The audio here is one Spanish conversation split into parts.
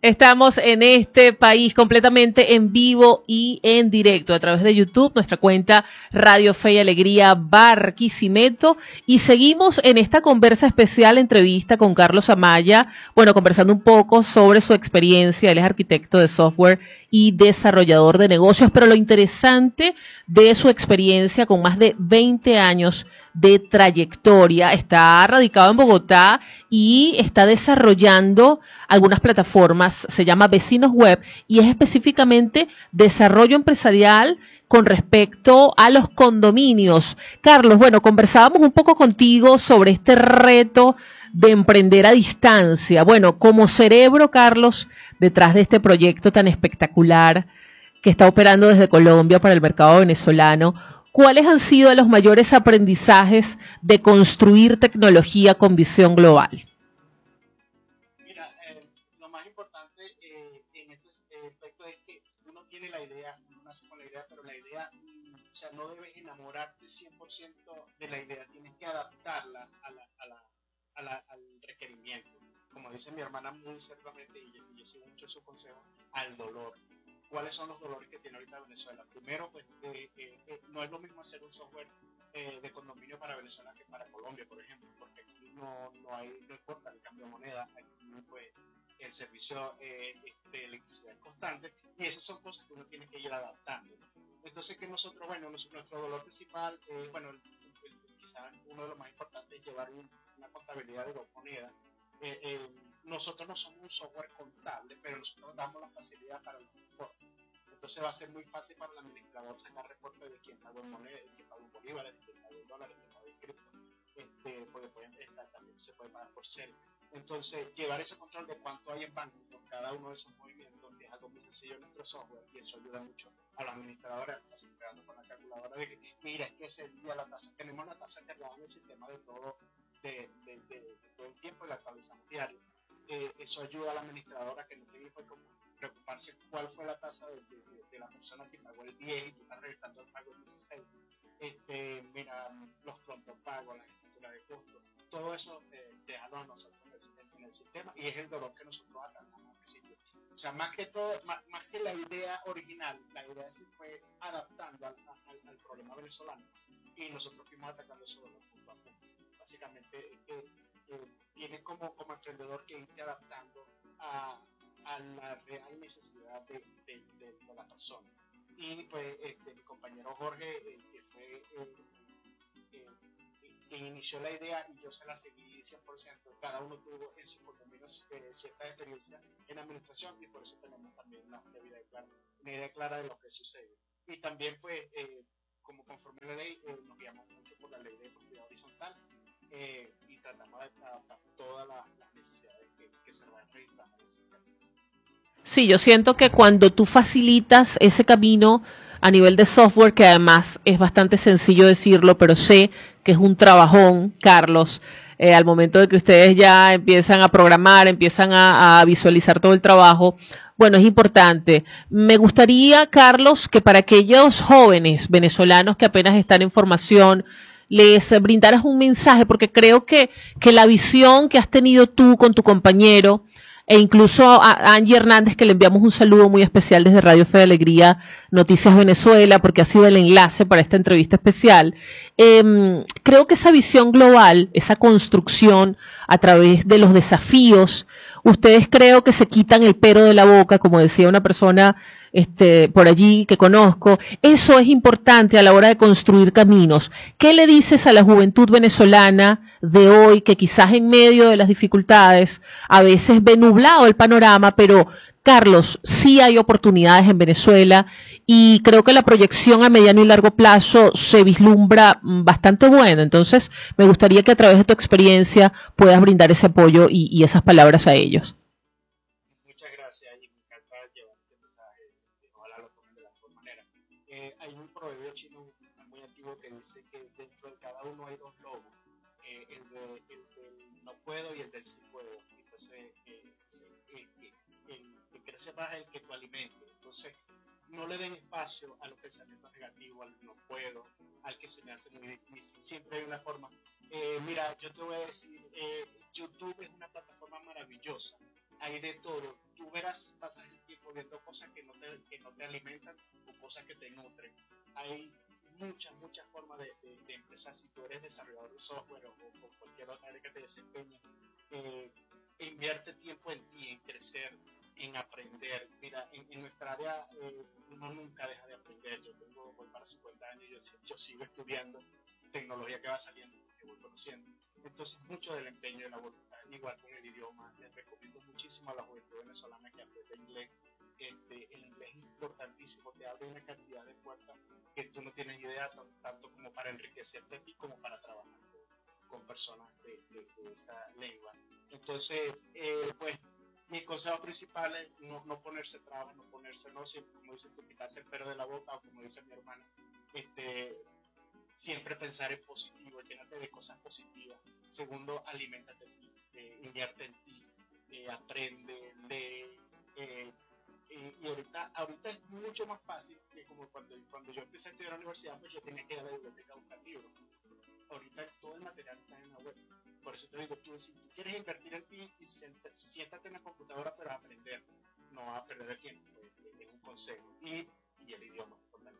Estamos en este país completamente en vivo y en directo a través de YouTube, nuestra cuenta Radio Fe y Alegría Barquisimeto, y seguimos en esta conversa especial, entrevista con Carlos Amaya, bueno, conversando un poco sobre su experiencia. Él es arquitecto de software y desarrollador de negocios, pero lo interesante de su experiencia con más de 20 años de trayectoria, está radicado en Bogotá y está desarrollando algunas plataformas, se llama Vecinos Web y es específicamente desarrollo empresarial con respecto a los condominios. Carlos, bueno, conversábamos un poco contigo sobre este reto de emprender a distancia. Bueno, como cerebro, Carlos, detrás de este proyecto tan espectacular que está operando desde Colombia para el mercado venezolano, ¿cuáles han sido los mayores aprendizajes de construir tecnología con visión global? Mira, lo más importante en este aspecto es que uno tiene la idea, uno nace con la idea, pero la idea, o sea, no debes enamorarte 100% de la idea, tienes que adaptarla al requerimiento. Como dice mi hermana muy ciertamente, y yo sigo mucho su consejo, al dolor. ¿Cuáles son los dolores que tiene ahorita Venezuela? Primero, pues no es lo mismo hacer un software de condominio para Venezuela que para Colombia, por ejemplo, porque aquí no importa el cambio de moneda, aquí pues el servicio de electricidad es constante, y esas son cosas que uno tiene que ir adaptando. Entonces, que nosotros, bueno, nuestro dolor principal, quizás uno de los más importantes es llevar una contabilidad de dos monedas. Nosotros no somos un software contable, pero nosotros damos la facilidad para el transporte. Entonces va a ser muy fácil para el administrador sacar reportes de quién pagó en moneda, de quién pagó en bolívares, de quién pagó en dólares, de quién pagó en cripto. También se puede pagar por cel. Entonces, llevar ese control de cuánto hay en bancos por cada uno de esos movimientos es algo muy sencillo en nuestro software, y eso ayuda mucho a los administradores a estar pegando con la calculadora de que, mira, es que ese día la tasa, tenemos la tasa cargada en el sistema de todo, de todo el tiempo, y la actualizamos diario. Eso ayuda a la administradora que no tiene que preocuparse cuál fue la tasa de la persona, si pagó el 10 y tú estás revisando el pago 16. Mira, los prontos pagos, la estructura de costos, todo eso déjalo a nosotros en el sistema, y es el dolor que nosotros atacamos al principio. O sea, más que todo, más que la idea original, la idea se fue adaptando al problema venezolano, y nosotros fuimos atacando eso de punto a punto. Básicamente es que tiene como emprendedor que irte adaptando a la real necesidad de la persona. Y pues mi compañero Jorge, que fue quien inició la idea, y yo se la seguí 100%, cada uno tuvo en su condominio cierta experiencia en administración, y por eso tenemos también una idea clara de lo que sucede. Y también pues como conforme la ley, nos guiamos mucho por la ley de propiedad horizontal, y tratamos de adaptar todas las necesidades que se van registrando en el sistema. Sí, yo siento que cuando tú facilitas ese camino a nivel de software, que además es bastante sencillo decirlo, pero sé que es un trabajón, Carlos, al momento de que ustedes ya empiezan a programar, empiezan a visualizar todo el trabajo, bueno, es importante. Me gustaría, Carlos, que para aquellos jóvenes venezolanos que apenas están en formación, les brindaras un mensaje, porque creo que la visión que has tenido tú con tu compañero, e incluso a Angie Hernández, que le enviamos un saludo muy especial desde Radio Fe de Alegría, Noticias Venezuela, porque ha sido el enlace para esta entrevista especial. Creo que esa visión global, esa construcción a través de los desafíos, ustedes creo que se quitan el pero de la boca, como decía una persona por allí que conozco. Eso es importante a la hora de construir caminos. ¿Qué le dices a la juventud venezolana de hoy, que quizás en medio de las dificultades a veces ve nublado el panorama, pero Carlos, sí hay oportunidades en Venezuela y creo que la proyección a mediano y largo plazo se vislumbra bastante buena? Entonces, me gustaría que a través de tu experiencia puedas brindar ese apoyo y esas palabras a ellos. Muchas gracias, y me encanta llevar este mensaje, ojalá lo tomen de la mejor manera. Hay un proverbio chino muy antiguo que dice que dentro de cada uno hay dos lobos, el del no puedo y el del sí puedo. Entonces, el que crece más es el que tú alimentes. Entonces, no le den espacio a los pensamientos negativos, al no puedo, al que se me hace muy difícil. Siempre hay una forma. Mira, yo te voy a decir, YouTube es una plataforma maravillosa, hay de todo. Tú verás, pasas el tiempo viendo cosas que no te alimentan o cosas que te nutren. Hay muchas formas de empezar. Si tú eres desarrollador de software o cualquier otra área que te desempeñe, eh, invierte tiempo en ti, en crecer, en aprender. Mira, en nuestra área uno nunca deja de aprender. Voy para 50 años y yo sigo estudiando tecnología que va saliendo, que voy conociendo. Entonces, mucho del empeño de la voluntad, igual con el idioma. Les recomiendo muchísimo a la juventud venezolana que aprenda inglés. El inglés es importantísimo, te abre una cantidad de puertas que tú no tienes idea, tanto como para enriquecerte a ti como para trabajar con personas de esa lengua. Entonces, pues, mi consejo principal es no ponerse trabas, no ponerse, no, como dice tú, quitarse el pelo de la boca, o como dice mi hermana, siempre pensar en positivo, llénate de cosas positivas. Segundo, aliméntate en ti, invierte en ti, aprende, lee. Y ahorita es mucho más fácil que como cuando yo empecé a estudiar en la universidad, pues yo tenía que ir a la biblioteca a buscar libros. Ahorita todo el material está en la web. Por eso te digo, si tú quieres invertir en ti, siéntate en la computadora, pero a aprender, no a perder el tiempo. Es un consejo. Y el idioma,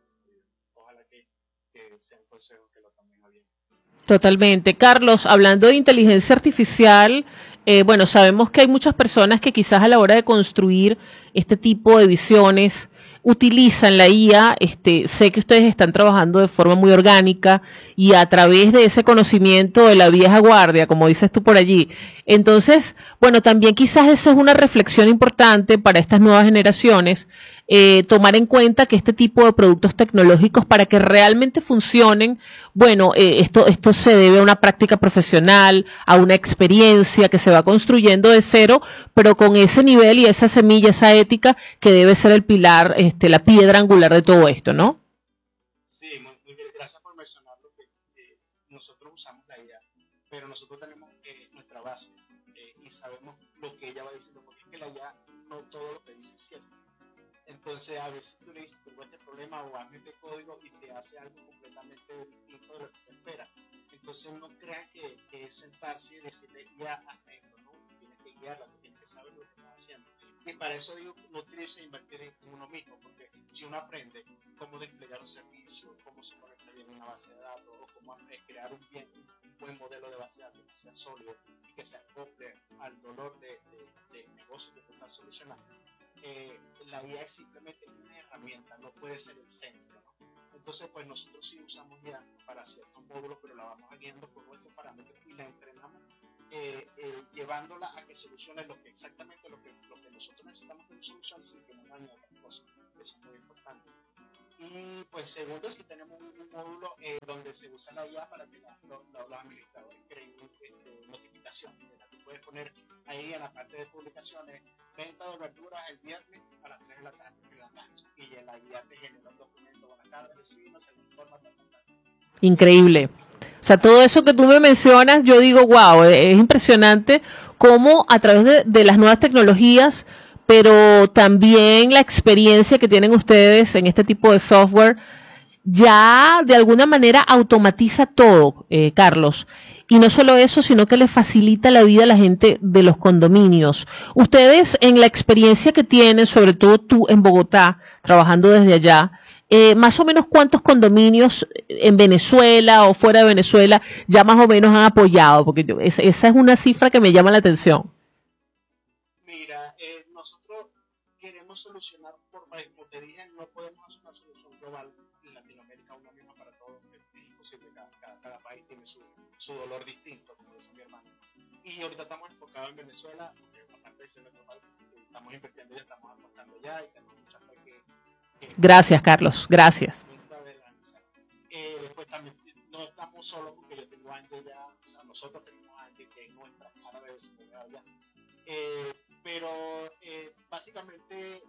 ojalá que sea un consejo que lo tomen a bien. Totalmente. Carlos, hablando de inteligencia artificial, bueno, sabemos que hay muchas personas que quizás a la hora de construir este tipo de visiones utilizan la IA. Sé que ustedes están trabajando de forma muy orgánica y a través de ese conocimiento de la vieja guardia, como dices tú por allí. Entonces, bueno, también quizás esa es una reflexión importante para estas nuevas generaciones, tomar en cuenta que este tipo de productos tecnológicos, para que realmente funcionen, bueno, esto se debe a una práctica profesional, a una experiencia que se va construyendo de cero, pero con ese nivel y esa semilla, esa ética que debe ser el pilar, la piedra angular de todo esto, ¿no? Sí, muy bien. Gracias por mencionarlo, que nosotros usamos la IA, pero nosotros tenemos nuestra base y sabemos lo que ella va diciendo, porque es que la IA no todo lo que dice es cierto. Entonces, a veces tú le dices, tengo este problema o hazme este código y te hace algo completamente distinto de lo que te espera. Entonces, no creas que es sentarse y decirle, ya, hazme esto, ¿no? Tienes que guiarla, tienes que saber lo que estás haciendo. Y para eso digo, no tienes que invertir en uno mismo, porque si uno aprende cómo desplegar un servicio, cómo se conecta bien una base de datos, o cómo crear un buen modelo de base de datos que sea sólido y que se acople al dolor de negocio que tú estás solucionando, la IA es simplemente una herramienta, no puede ser el centro, ¿no? Entonces, pues nosotros sí usamos IA para ciertos módulos, pero la vamos guiando por nuestros parámetros y la entrenamos, llevándola a que solucione exactamente lo que nosotros necesitamos que solucione sin que nos dañe otras cosas. Eso es muy importante. Y pues segundo, si tenemos un módulo donde se usa la IA para que los administradores creen notificaciones. Tú puedes poner ahí en la parte de publicaciones, venta de verduras el viernes a las 3 de la tarde, y la IA te genera un documento, buenas tardes, vecinos, se le informa, Increíble. O sea, todo eso que tú me mencionas, yo digo, wow, es impresionante cómo a través de las nuevas tecnologías, pero también la experiencia que tienen ustedes en este tipo de software, ya de alguna manera automatiza todo, Carlos. Y no solo eso, sino que le facilita la vida a la gente de los condominios. Ustedes, en la experiencia que tienen, sobre todo tú en Bogotá, trabajando desde allá, más o menos cuántos condominios en Venezuela o fuera de Venezuela ya más o menos han apoyado, porque esa es una cifra que me llama la atención. Mira, nosotros queremos solucionar, como te dije, no podemos hacer una solución global en Latinoamérica, una misma para todos, es imposible, cada país tiene su dolor distinto, como dice mi hermano. Y ahorita estamos enfocados en Venezuela, porque aparte de ser nuestro país, estamos invirtiendo y estamos apostando ya y tenemos mucha fe que gracias, Carlos, gracias. Pues también no estamos solos, porque yo tengo años ya, o sea, nosotros tenemos años que es nuestra cara de desarrollar ya. Pero básicamente,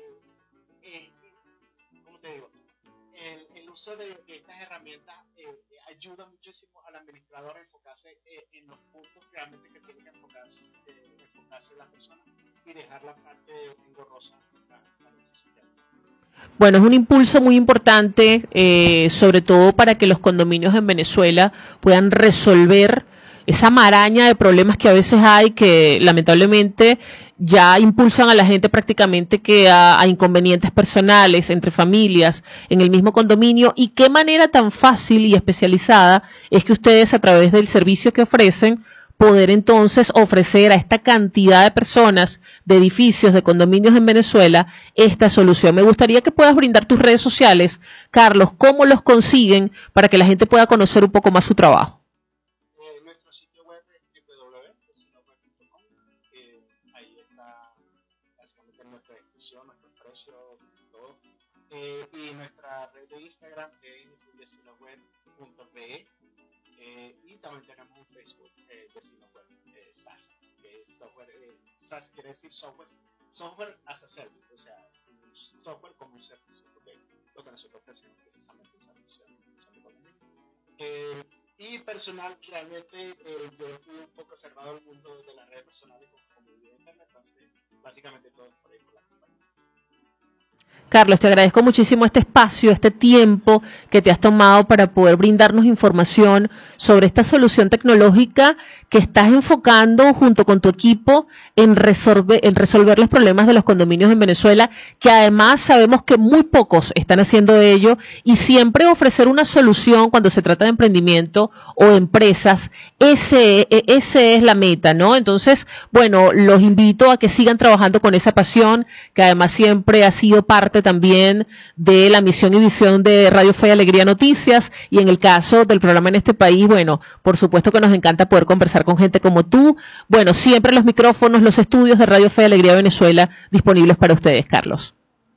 ¿cómo te digo? El uso de estas herramientas ayuda muchísimo al administrador a enfocarse en los puntos realmente que tiene que enfocarse la persona y dejar la parte engorrosa para el sistema. Bueno, es un impulso muy importante, sobre todo para que los condominios en Venezuela puedan resolver esa maraña de problemas que a veces hay que lamentablemente ya impulsan a la gente prácticamente que a inconvenientes personales entre familias en el mismo condominio, y qué manera tan fácil y especializada es que ustedes, a través del servicio que ofrecen, poder entonces ofrecer a esta cantidad de personas, de edificios, de condominios en Venezuela, esta solución. Me gustaría que puedas brindar tus redes sociales, Carlos, cómo los consiguen para que la gente pueda conocer un poco más su trabajo. Nuestro sitio web es www.vecinoweb.com. Ahí está básicamente nuestra descripción, nuestros precios, todo. Y nuestra red de Instagram es vecinoweb.pe. Y también tenemos un Facebook, Vecinos Web, SaaS, que es software, SaaS quiere decir software as a service, o sea, un software como un servicio, porque lo que nosotros ofrecemos precisamente un servicio de economía. Y personal, realmente yo fui un poco observado el mundo de las redes personales como video de internet, entonces básicamente todo es por ahí por la compañía. Carlos, te agradezco muchísimo este espacio, este tiempo que te has tomado para poder brindarnos información sobre esta solución tecnológica que estás enfocando junto con tu equipo en resolver los problemas de los condominios en Venezuela, que además sabemos que muy pocos están haciendo ello, y siempre ofrecer una solución cuando se trata de emprendimiento o empresas, ese es la meta, ¿no? Entonces, bueno, los invito a que sigan trabajando con esa pasión, que además siempre ha sido parte también de la misión y visión de Radio Fe y Alegría Noticias, y en el caso del programa En Este País, bueno, por supuesto que nos encanta poder conversar con gente como tú. Bueno, siempre los micrófonos, los estudios de Radio Fe y Alegría Venezuela disponibles para ustedes, Carlos.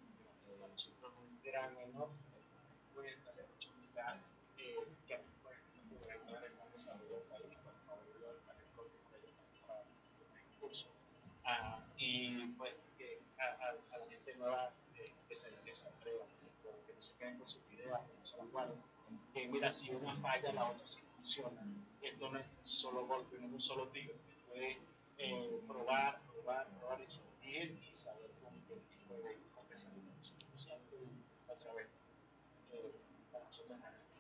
Y pues a la gente nueva que se atreva, que no se queden con sus ideas, que no se las guarden. Que mira, si una falla, la otra sí funciona. Esto no es un solo golpe, no es un solo tiro. Esto es probar, insistir y saber con qué tipo de profesionales otra vez. Para nosotros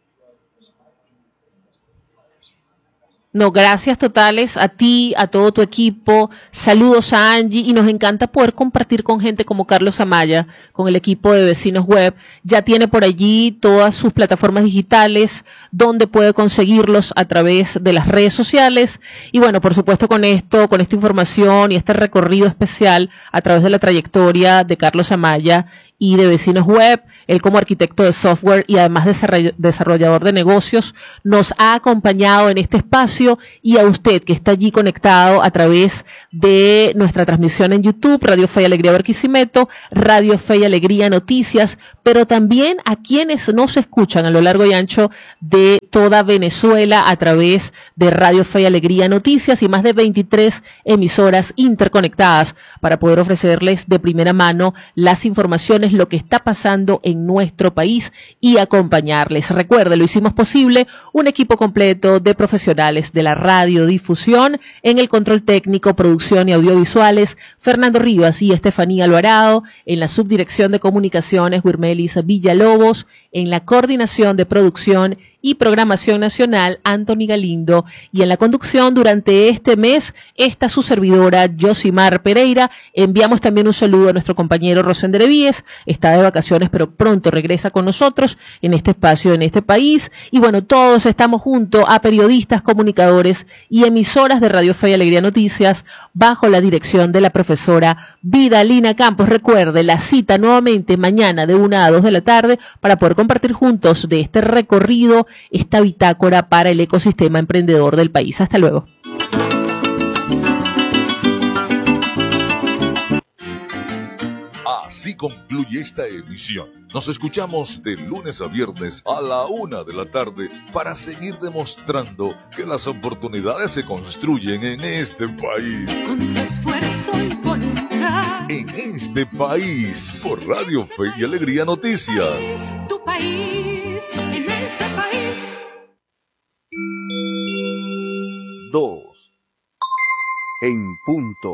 No, gracias totales a ti, a todo tu equipo, saludos a Angie, y nos encanta poder compartir con gente como Carlos Amaya, con el equipo de Vecinos Web. Ya tiene por allí todas sus plataformas digitales, donde puede conseguirlos a través de las redes sociales, y bueno, por supuesto con esta información y este recorrido especial a través de la trayectoria de Carlos Amaya y de Vecinos Web, él como arquitecto de software y además desarrollador de negocios, nos ha acompañado en este espacio, y a usted que está allí conectado a través de nuestra transmisión en YouTube, Radio Fe y Alegría Barquisimeto, Radio Fe y Alegría Noticias, pero también a quienes nos escuchan a lo largo y ancho de toda Venezuela a través de Radio Fe y Alegría Noticias y más de 23 emisoras interconectadas para poder ofrecerles de primera mano las informaciones, lo que está pasando en nuestro país, y acompañarles. Recuerde, lo hicimos posible un equipo completo de profesionales de la radiodifusión, en el control técnico, producción y audiovisuales, Fernando Rivas y Estefanía Alvarado, en la subdirección de comunicaciones, Wirmelis Villalobos, en la coordinación de producción y programación nacional, Anthony Galindo, y en la conducción durante este mes, esta su servidora, Yosimar Pereira. Enviamos también un saludo a nuestro compañero Rosender Evíes, está de vacaciones, pero pronto regresa con nosotros en este espacio, en este país, y bueno, todos estamos junto a periodistas, comunicadores y emisoras de Radio Fe y Alegría Noticias, bajo la dirección de la profesora Vidalina Campos. Recuerde, la cita nuevamente mañana de 1 a 2 de la tarde para poder compartir juntos de este recorrido, esta bitácora para el ecosistema emprendedor del país. Hasta luego. Así concluye esta emisión. Nos escuchamos de lunes a viernes a la 1 de la tarde para seguir demostrando que las oportunidades se construyen en este país. Con esfuerzo y voluntad. En este país, por Radio Fe y Alegría Noticias. Tu país, en este país. 2 en punto.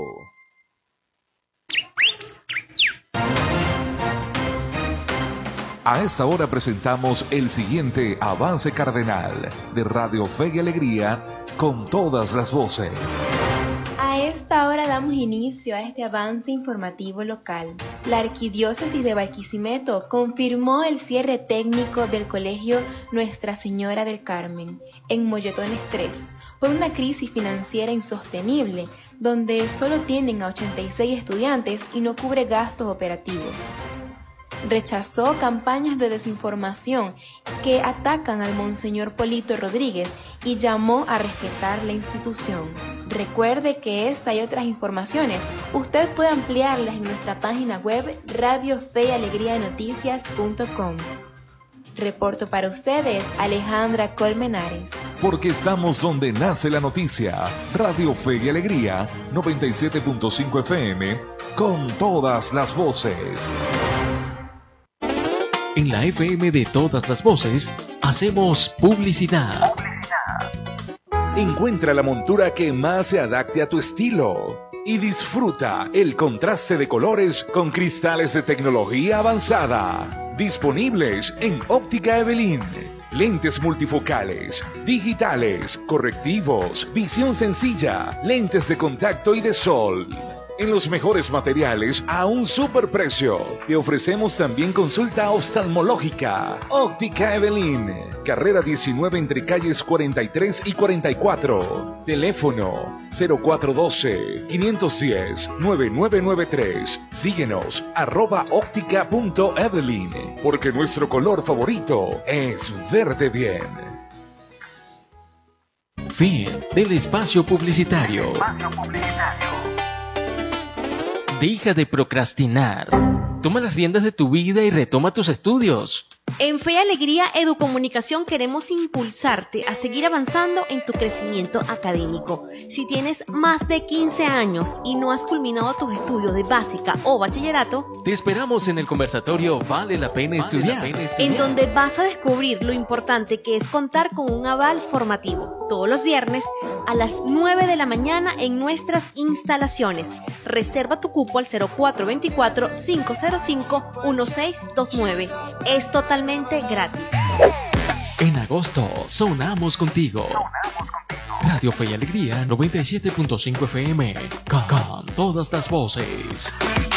A esta hora presentamos el siguiente avance cardenal de Radio Fe y Alegría con todas las voces. A esta hora damos inicio a este avance informativo local. La Arquidiócesis de Barquisimeto confirmó el cierre técnico del Colegio Nuestra Señora del Carmen en Molletones 3 por una crisis financiera insostenible, donde solo tienen a 86 estudiantes y no cubre gastos operativos. Rechazó campañas de desinformación que atacan al Monseñor Polito Rodríguez y llamó a respetar la institución. Recuerde que esta y otras informaciones usted puede ampliarlas en nuestra página web radiofeyalegrianoticias.com. Reporto para ustedes Alejandra Colmenares. Porque estamos donde nace la noticia. Radio Fe y Alegría, 97.5 FM, con todas las voces. En la FM de todas las voces, hacemos publicidad. Encuentra la montura que más se adapte a tu estilo y disfruta el contraste de colores con cristales de tecnología avanzada. Disponibles en Óptica Evelyn. Lentes multifocales, digitales, correctivos, visión sencilla, lentes de contacto y de sol. En los mejores materiales a un superprecio. Te ofrecemos también consulta oftalmológica. Óptica Evelyn. Carrera 19 entre calles 43 y 44. Teléfono 0412-510-9993. Síguenos @óptica.evelyn. Porque nuestro color favorito es verde bien. Fin del espacio publicitario. Deja de procrastinar. Toma las riendas de tu vida y retoma tus estudios. En Fe y Alegría Educomunicación queremos impulsarte a seguir avanzando en tu crecimiento académico. Si tienes más de 15 años y no has culminado tus estudios de básica o bachillerato, te esperamos en el conversatorio Vale la Pena Estudiar, en donde vas a descubrir lo importante que es contar con un aval formativo. Todos los viernes a las 9 de la mañana en nuestras instalaciones. Reserva tu cupo al 0424-505-1629. Es totalmente gratis. En agosto sonamos contigo. Radio Fe y Alegría 97.5 FM con todas las voces.